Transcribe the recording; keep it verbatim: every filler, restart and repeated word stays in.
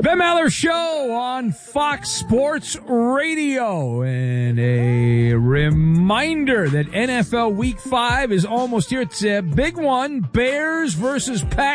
Ben Maller Show on Fox Sports Radio. And a reminder that N F L Week five is almost here. It's a big one. Bears versus Packers.